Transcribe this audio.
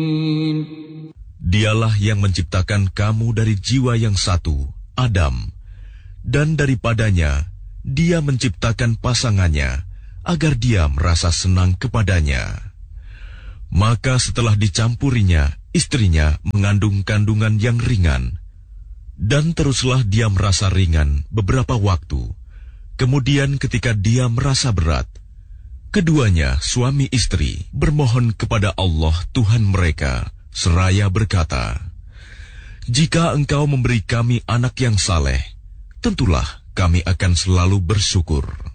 Dialah yang menciptakan kamu dari jiwa yang satu, Adam, dan daripadanya Dia menciptakan pasangannya agar dia merasa senang kepadanya. Maka setelah dicampurinya, istrinya mengandung kandungan yang ringan, dan teruslah dia merasa ringan beberapa waktu. Kemudian ketika dia merasa berat, keduanya suami istri bermohon kepada Allah Tuhan mereka, seraya berkata, "Jika Engkau memberi kami anak yang saleh, tentulah kami akan selalu bersyukur."